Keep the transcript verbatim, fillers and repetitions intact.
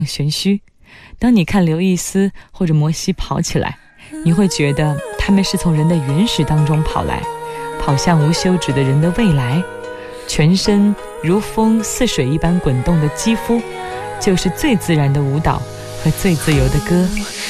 玄虚。当你看刘易斯或者摩西跑起来，你会觉得他们是从人的原始当中跑来，跑向无休止的人的未来。全身如风似水一般滚动的肌肤，就是最自然的舞蹈和最自由的歌。